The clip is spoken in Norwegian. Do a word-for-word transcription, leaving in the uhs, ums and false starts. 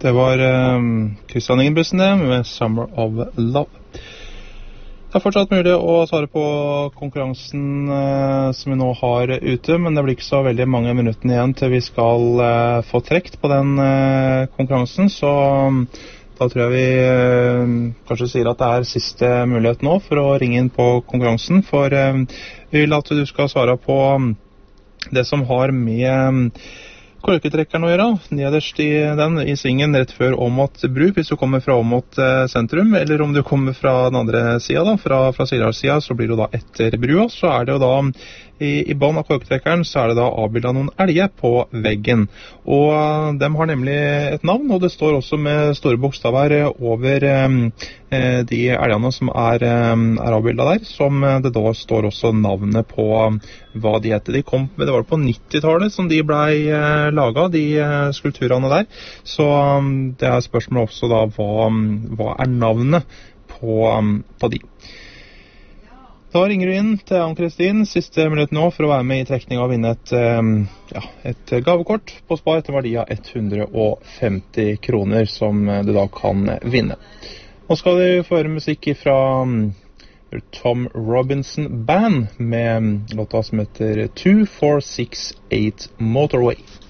Det var um, Christian Ingebrigtsen det, med Summer of Love. Det er fortsatt mulig å svare på konkurransen uh, som vi nå har ute, men det blir ikke så veldig mange minuttene igjen til vi skal uh, få trekt på den uh, konkurransen, så um, da tror jeg vi uh, kanskje sier at det er siste mulighet nå for å ringe inn på konkurransen, for uh, vi vil at du skal svare på um, det som har med um, korketrekkeren å gjøre, nederst i den, i svingen rett før Åmot bru, hvis du kommer fra Åmot sentrum, eller om du kommer fra den andre siden, da, fra, fra Sirdalssiden, så blir det da etter brua, så er det jo da, i, i bånd av korketrekkeren, så er det da avbildet noen elger på veggen, og de har nemlig et navn, og det står også med store bokstaver over eh, de elgene som er, eh, er avbildet der, som det da står også navnet på hva de heter. De kom, det var på nittitallet som de ble eh, laget, de eh, skulpturene der, så um, det er spørsmålet også da, hva, hva er navnet på, um, på de? Da ringer du inn til Ann-Kristin, siste minutt nå, for å være med i trekning av å vinne et, um, ja, et gavekort på Spar etter verdi av hundre og femti kroner, som du da kan vinne. Nå skal vi få høre musikk fra um, Tom Robinson Band med låta som heter two four six eight Motorway.